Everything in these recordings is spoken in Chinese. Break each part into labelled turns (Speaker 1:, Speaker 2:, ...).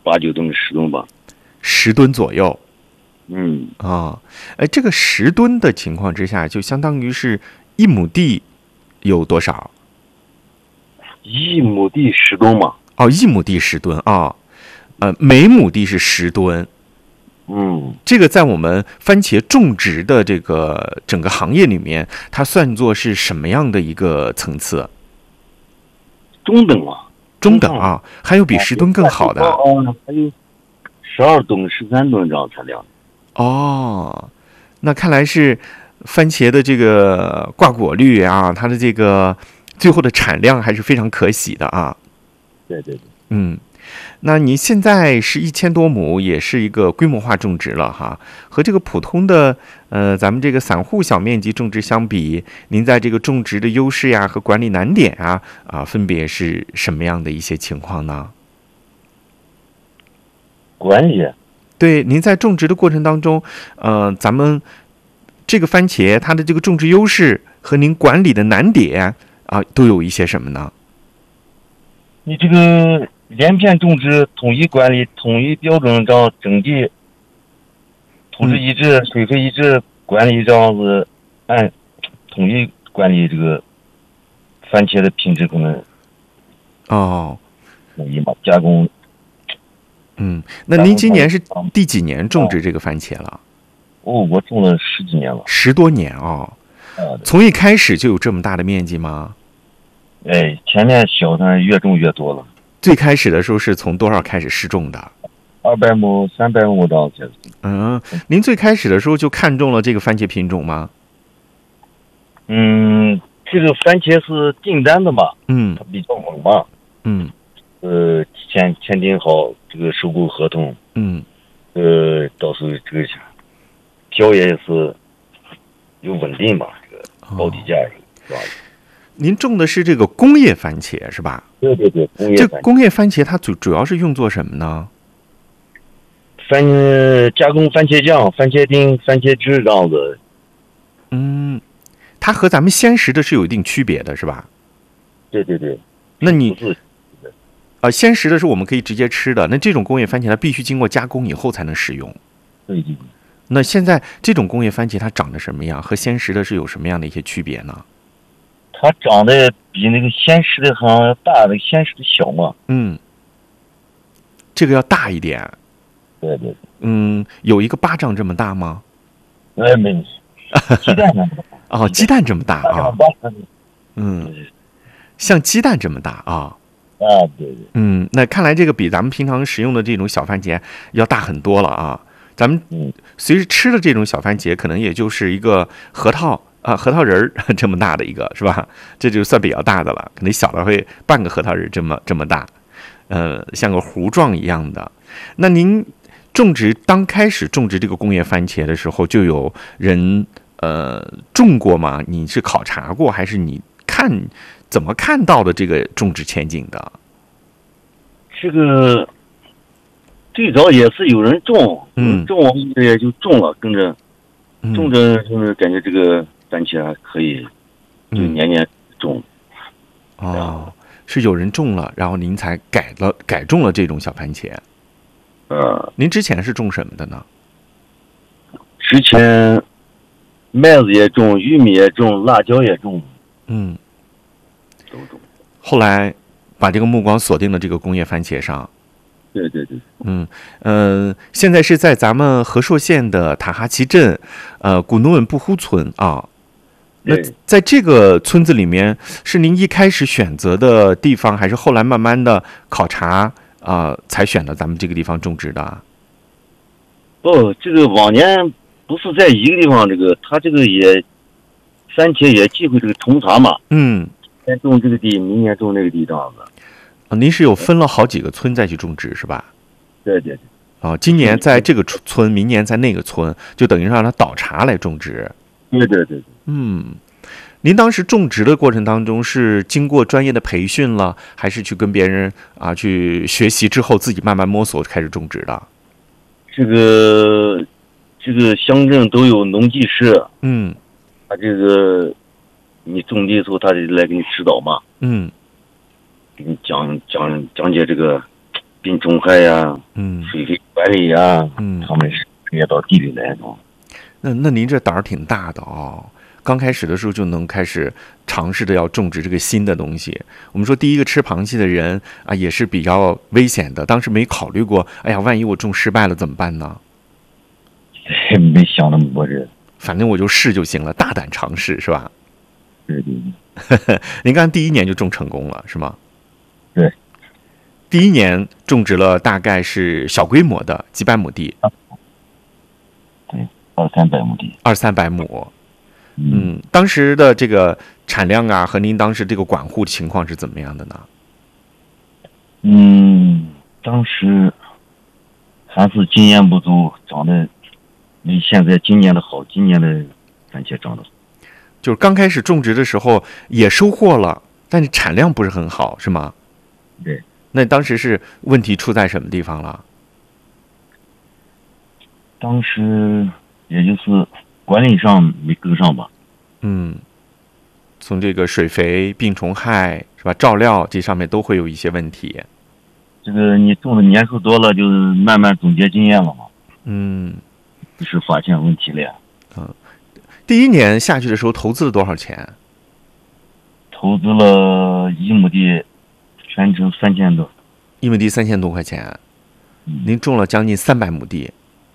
Speaker 1: 8、9吨、10吨吧。
Speaker 2: 10吨左右。这个10吨的情况之下，就相当于是1亩地有多少
Speaker 1: ？1亩地10吨嘛。
Speaker 2: 1亩地10吨啊。每亩地是10吨。这个在我们番茄种植的这个整个行业里面，它算作是什么样的一个层次？
Speaker 1: 中等啊。
Speaker 2: 中等啊，还有比10吨更好的。
Speaker 1: 还有12吨、13吨这样产量。
Speaker 2: 那看来是番茄的这个挂果率啊，它的这个最后的产量还是非常可喜的啊。
Speaker 1: 对。
Speaker 2: 那你现在是1000多亩，也是一个规模化种植了哈。和这个普通的咱们这个散户小面积种植相比，您在这个种植的优势呀和管理难点分别是什么样的一些情况呢？
Speaker 1: 管理。
Speaker 2: 对，您在种植的过程当中，咱们这个番茄它的这个种植优势和您管理的难点都有一些什么呢？
Speaker 1: 你这个连片种植，统一管理，统一标准，这样整地，土质一致，水肥一致，管理这样子，按统一管理这个番茄的品质可能统一嘛，加工。
Speaker 2: 那您今年是第几年种植这个番茄了？
Speaker 1: 我种了10几年了。
Speaker 2: 10多年从一开始就有这么大的面积吗？
Speaker 1: 前面小，但是越种越多了。
Speaker 2: 最开始的时候是从多少开始试种的
Speaker 1: ？200亩、300亩这样子。
Speaker 2: 您最开始的时候就看中了这个番茄品种吗？
Speaker 1: 这个番茄是订单的嘛，它比较猛嘛。提前签订好这个收购合同。到时候这个交易也是有稳定吧，这个保底价是吧？
Speaker 2: 您种的是这个工业番茄是吧？
Speaker 1: 对，
Speaker 2: 这工业番茄它主要是用作什么呢？
Speaker 1: 加工番茄酱、番茄丁、番茄汁这样子。
Speaker 2: 它和咱们鲜食的是有一定区别的，是吧？
Speaker 1: 对。
Speaker 2: 那你鲜食的是我们可以直接吃的，那这种工业番茄它必须经过加工以后才能使用。
Speaker 1: 对。
Speaker 2: 那现在这种工业番茄它长得什么样？和鲜食的是有什么样的一些区别呢？
Speaker 1: 它长得比那个鲜食的好像大，那个鲜食的小嘛。
Speaker 2: 这个要大一点。
Speaker 1: 对。
Speaker 2: 有一个巴掌这么大吗？
Speaker 1: 没有。鸡蛋这么大。
Speaker 2: 鸡蛋这么大啊。像鸡蛋这么大啊。
Speaker 1: 对。
Speaker 2: 那看来这个比咱们平常食用的这种小番茄要大很多了啊。咱们随时吃的这种小番茄，可能也就是一个核桃仁儿这么大的一个，是吧？这就算比较大的了，可能小的会半个核桃仁这么大，像个糊状一样的。那您刚开始种植这个工业番茄的时候，就有人种过吗？你是考察过，还是你怎么看到的这个种植前景的？
Speaker 1: 这个最早也是有人种，种我们也就种了，跟着种着，就是感觉这个番茄还可以，就年年种。
Speaker 2: 是有人种了，然后您才改种了这种小番茄。您之前是种什么的呢？
Speaker 1: 之前麦子也种，玉米也种，辣椒也种。都种。
Speaker 2: 后来把这个目光锁定了这个工业番茄上。
Speaker 1: 对。
Speaker 2: 现在是在咱们和硕县的塔哈齐镇，古努稳布呼村啊。那在这个村子里面，是您一开始选择的地方，还是后来慢慢的考察才选的咱们这个地方种植的？
Speaker 1: 这个往年不是在一个地方，他这个番茄也忌讳这个重查嘛。今年种这个地，明年种那个地这样子。
Speaker 2: 您是有分了好几个村再去种植是吧？
Speaker 1: 对。
Speaker 2: 今年在这个村，明年在那个村，就等于让他倒茬来种植。
Speaker 1: 对。
Speaker 2: 您当时种植的过程当中是经过专业的培训了，还是去跟别人去学习之后自己慢慢摸索开始种植的？
Speaker 1: 这个乡镇都有农技师。他这个你种地的时候，他得来给你指导嘛。给你讲解这个病虫害呀，水肥管理呀，他们是直接到地里来弄。
Speaker 2: 那您这胆儿挺大的哦，刚开始的时候就能开始尝试着要种植这个新的东西。我们说第一个吃螃蟹的人啊，也是比较危险的，当时没考虑过，哎呀，万一我种失败了怎么办呢？
Speaker 1: 没想那么多人，
Speaker 2: 反正我就试就行了，大胆尝试是吧？
Speaker 1: 对。
Speaker 2: 您刚第一年就种成功了是吗？
Speaker 1: 对。
Speaker 2: 第一年种植了大概是小规模的几百亩地。
Speaker 1: 对，200-300亩地。
Speaker 2: 200-300亩。当时的这个产量啊，和您当时这个管护情况是怎么样的呢？
Speaker 1: 当时还是经验不足，长得没现在今年的好。今年的番茄长得好，
Speaker 2: 就是刚开始种植的时候也收获了，但是产量不是很好，是吗？
Speaker 1: 对。
Speaker 2: 那当时是问题出在什么地方了？
Speaker 1: 当时也就是管理上没跟上吧。
Speaker 2: 从这个水肥、病虫害是吧，照料这上面都会有一些问题。
Speaker 1: 这个你种的年数多了，就慢慢总结经验了嘛。就是发现问题了。
Speaker 2: 第一年下去的时候投资了多少钱？
Speaker 1: 投资了1亩地，全程3000多。
Speaker 2: 1亩地3000多块钱。您种了将近300亩地。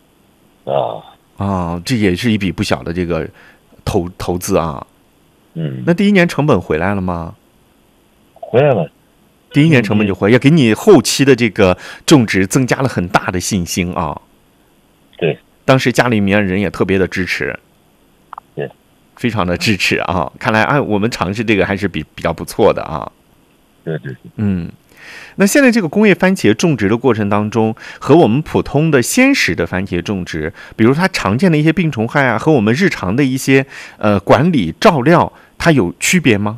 Speaker 2: 这也是一笔不小的这个投资啊。那第一年成本回来了吗？
Speaker 1: 回来了。
Speaker 2: 第一年成本就也给你后期的这个种植增加了很大的信心啊。
Speaker 1: 对。
Speaker 2: 当时家里面人也特别的支持。
Speaker 1: 对。
Speaker 2: 非常的支持啊！看来我们尝试这个还是比较不错的啊。
Speaker 1: 对。
Speaker 2: 那现在这个工业番茄种植的过程当中，和我们普通的鲜食的番茄种植，比如它常见的一些病虫害啊，和我们日常的一些管理照料，它有区别吗？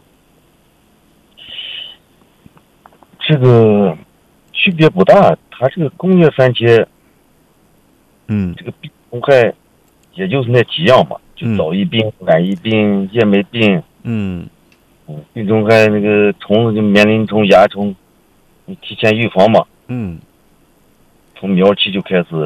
Speaker 1: 这个区别不大，它这个工业番茄，这个病虫害也就是那几样嘛，就藻疫病、染疫病、叶霉病，病虫害那个虫子就棉铃虫、蚜虫，你提前预防嘛。从苗期就开始，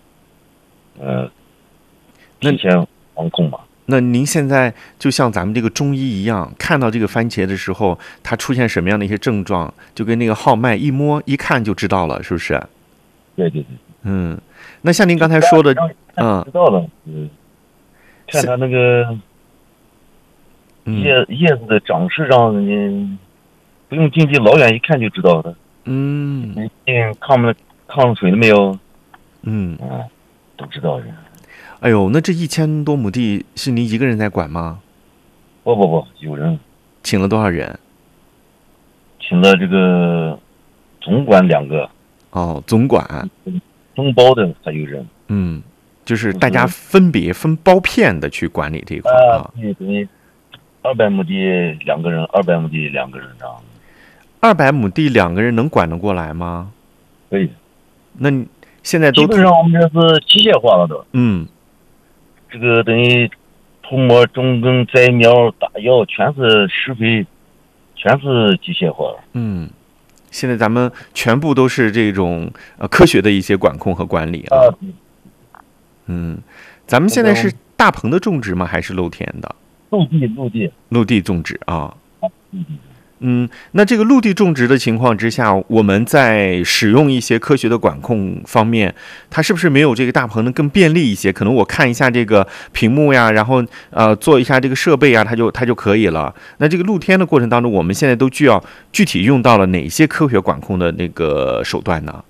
Speaker 1: 提前防控嘛。
Speaker 2: 那您现在就像咱们这个中医一样，看到这个番茄的时候，它出现什么样的一些症状，就跟那个号脉一摸一看就知道了，是不是？
Speaker 1: 对。
Speaker 2: 那像您刚才说的，
Speaker 1: 知道了。看它那个叶子的长势上，你不用近距老远一看就知道的。你抗水了没有？都知道的。
Speaker 2: 哎呦，那这1000多亩地是您一个人在管吗？
Speaker 1: 不，有人。
Speaker 2: 请了多少人？
Speaker 1: 请了这个总管2个。
Speaker 2: 总管。
Speaker 1: 分包的还有人。
Speaker 2: 就是大家分别分包片的去管理这一块啊。
Speaker 1: 对，200亩地2个人，200亩地2个人这样。
Speaker 2: 200亩地2个人能管得过来吗？
Speaker 1: 可以。
Speaker 2: 那你现在都
Speaker 1: 基本上我们这是机械化了的。这个等于涂抹、种根、栽苗、打药，全是施肥，全是机械化了。
Speaker 2: 现在咱们全部都是这种科学的一些管控和管理啊。咱们现在是大棚的种植吗？还是露田的？
Speaker 1: 陆地
Speaker 2: 种植啊。那这个陆地种植的情况之下，我们在使用一些科学的管控方面，它是不是没有这个大棚的更便利一些？可能我看一下这个屏幕呀，然后做一下这个设备啊，它就可以了。那这个露天的过程当中，我们现在都具体用到了哪些科学管控的那个手段呢？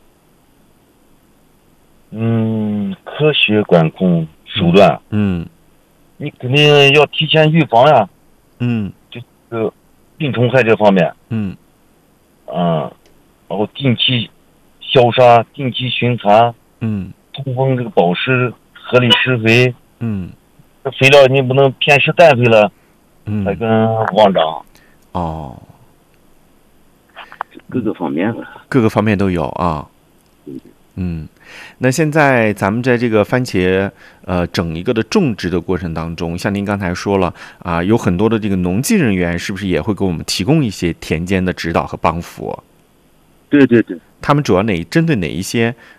Speaker 1: 科学管控手段。你肯定要提前预防呀。就病虫害这方面。然后定期消杀，定期巡查。通风这个保湿，合理施肥。这肥料你不能偏施氮肥了，还跟旺长。各个方面
Speaker 2: 都有啊。那现在咱们在这个番茄整一个的种植的过程当中，像您刚才说了啊，有很多的这个农技人员是不是也会给我们提供一些田间的指导和帮扶？
Speaker 1: 对。
Speaker 2: 他们主要针对哪一些